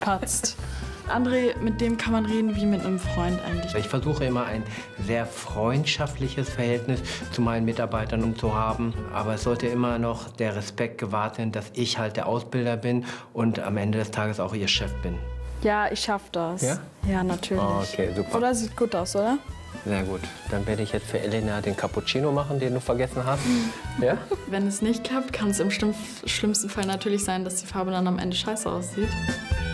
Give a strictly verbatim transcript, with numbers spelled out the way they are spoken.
Patzt. André, mit dem kann man reden wie mit einem Freund eigentlich. Ich versuche immer ein sehr freundschaftliches Verhältnis zu meinen Mitarbeitern zu haben. Aber es sollte immer noch der Respekt gewahrt sein, dass ich halt der Ausbilder bin und am Ende des Tages auch ihr Chef bin. Ja, ich schaff das. Ja? Ja, natürlich. Oh, okay, super. Oder sieht gut aus, oder? Sehr gut. Dann werde ich jetzt für Elena den Cappuccino machen, den du vergessen hast. Ja? Wenn es nicht klappt, kann es im schlimmsten Fall natürlich sein, dass die Farbe dann am Ende scheiße aussieht.